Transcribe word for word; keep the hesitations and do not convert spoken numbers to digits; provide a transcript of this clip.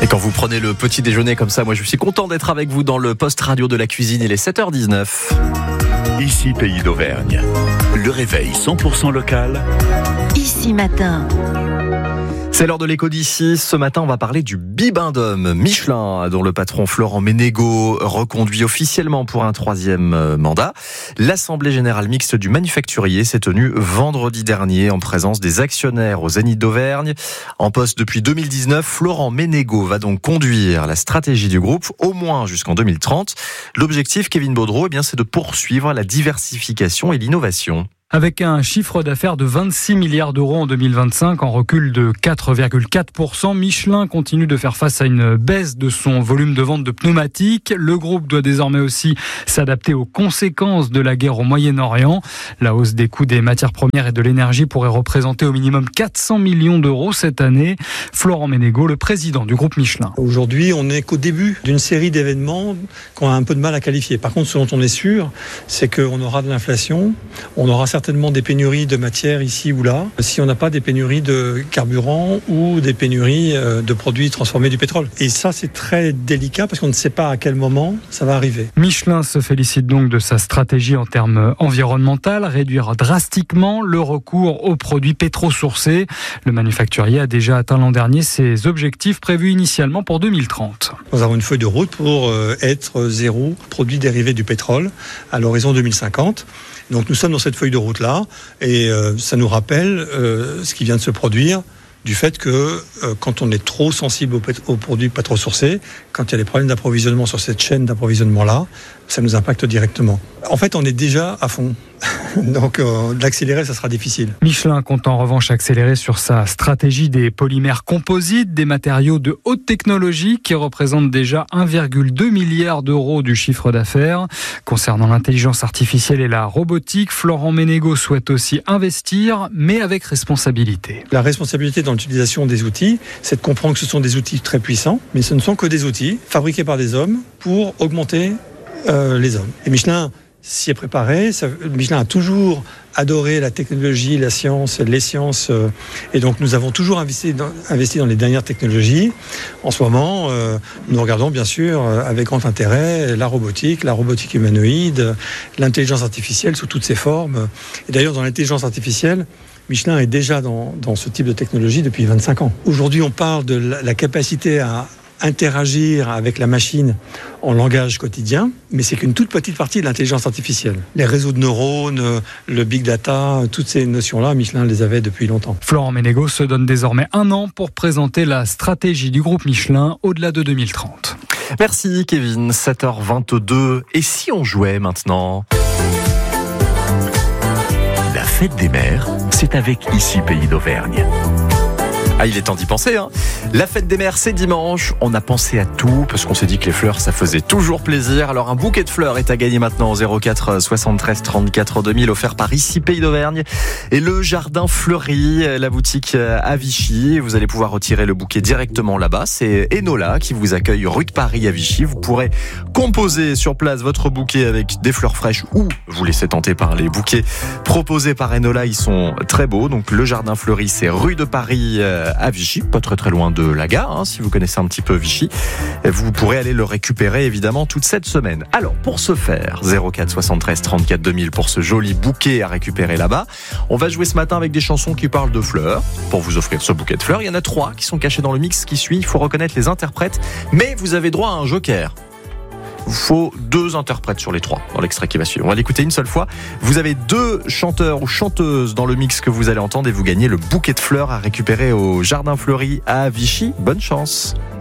Quand vous prenez le petit déjeuner comme ça, moi je suis content d'être avec vous dans le poste radio de la cuisine. Il est sept heures dix-neuf. Ici Pays d'Auvergne. Le réveil cent pour cent local. Ici Matin. C'est l'heure de l'écho d'ici. Ce matin, on va parler du Bibendum Michelin, dont le patron Florent Ménégo reconduit officiellement pour un troisième mandat. L'Assemblée générale mixte du manufacturier s'est tenue vendredi dernier en présence des actionnaires au Zénith d'Auvergne. En poste depuis deux mille dix-neuf, Florent Ménégo va donc conduire la stratégie du groupe au moins jusqu'en deux mille trente. L'objectif, Kevin Baudreau, eh bien, c'est de poursuivre la diversification et l'innovation. Avec un chiffre d'affaires de vingt-six milliards d'euros en deux mille vingt-cinq, en recul de quatre virgule quatre pour cent, Michelin continue de faire face à une baisse de son volume de vente de pneumatiques. Le groupe doit désormais aussi s'adapter aux conséquences de la guerre au Moyen-Orient. La hausse des coûts des matières premières et de l'énergie pourrait représenter au minimum quatre cents millions d'euros cette année. Florent Ménégo, le président du groupe Michelin. Aujourd'hui, on n'est qu'au début d'une série d'événements qu'on a un peu de mal à qualifier. Par contre, ce dont on est sûr, c'est qu'on aura de l'inflation, on aura certainement certainement des pénuries de matières ici ou là, si on n'a pas des pénuries de carburant ou des pénuries de produits transformés du pétrole. Et ça, c'est très délicat parce qu'on ne sait pas à quel moment ça va arriver. Michelin se félicite donc de sa stratégie en termes environnementaux, réduire drastiquement le recours aux produits pétro-sourcés. Le manufacturier a déjà atteint l'an dernier ses objectifs prévus initialement pour deux mille trente. Nous avons une feuille de route pour être zéro produit dérivé du pétrole à l'horizon deux mille cinquante. Donc nous sommes dans cette feuille de route-là et euh, ça nous rappelle euh, ce qui vient de se produire du fait que euh, quand on est trop sensible aux, pét- aux produits pétro-sourcés, quand il y a des problèmes d'approvisionnement sur cette chaîne d'approvisionnement-là, ça nous impacte directement. En fait, on est déjà à fond. Donc, euh, l'accélérer, ça sera difficile. Michelin compte en revanche accélérer sur sa stratégie des polymères composites, des matériaux de haute technologie qui représentent déjà un virgule deux milliard d'euros du chiffre d'affaires. Concernant l'intelligence artificielle et la robotique, Florent Ménégo souhaite aussi investir, mais avec responsabilité. La responsabilité dans l'utilisation des outils, c'est de comprendre que ce sont des outils très puissants, mais ce ne sont que des outils fabriqués par des hommes pour augmenter euh, les hommes. Et Michelin s'y est préparé. Ça, Michelin a toujours adoré la technologie, la science, les sciences. Euh, et donc, nous avons toujours investi dans, investi dans les dernières technologies. En ce moment, euh, nous regardons bien sûr euh, avec grand intérêt la robotique, la robotique humanoïde, l'intelligence artificielle sous toutes ses formes. Et d'ailleurs, dans l'intelligence artificielle, Michelin est déjà dans, dans ce type de technologie depuis vingt-cinq ans. Aujourd'hui, on parle de la, la capacité à interagir avec la machine en langage quotidien, mais c'est qu'une toute petite partie de l'intelligence artificielle. Les réseaux de neurones, le big data, toutes ces notions-là, Michelin les avait depuis longtemps. Florent Ménégo se donne désormais un an pour présenter la stratégie du groupe Michelin au-delà de deux mille trente. Merci Kevin, sept heures vingt-deux. Et si on jouait maintenant ? La fête des mères, c'est avec Ici Pays d'Auvergne. Ah, il est temps d'y penser, hein. La fête des mères, c'est dimanche. On a pensé à tout parce qu'on s'est dit que les fleurs, ça faisait toujours plaisir. Alors, un bouquet de fleurs est à gagner maintenant au zéro quatre soixante-treize trente-quatre deux mille, offert par Ici Pays d'Auvergne. Et le jardin fleuri, la boutique à Vichy. Vous allez pouvoir retirer le bouquet directement là-bas. C'est Enola qui vous accueille rue de Paris à Vichy. Vous pourrez composer sur place votre bouquet avec des fleurs fraîches ou vous laisser tenter par les bouquets proposés par Enola. Ils sont très beaux. Donc, le jardin fleuri, c'est rue de Paris à Vichy, pas très très loin de la gare, hein, si vous connaissez un petit peu Vichy. Vous pourrez aller le récupérer évidemment toute cette semaine. Alors pour ce faire, zéro quatre soixante-treize trente-quatre deux mille pour ce joli bouquet à récupérer là-bas. On va jouer ce matin avec des chansons qui parlent de fleurs. Pour vous offrir ce bouquet de fleurs, il y en a trois qui sont cachés dans le mix qui suit. Il faut reconnaître les interprètes, mais vous avez droit à un joker. Il faut deux interprètes sur les trois dans l'extrait qui va suivre. On va l'écouter une seule fois. Vous avez deux chanteurs ou chanteuses dans le mix que vous allez entendre et vous gagnez le bouquet de fleurs à récupérer au Jardin Fleuri à Vichy. Bonne chance.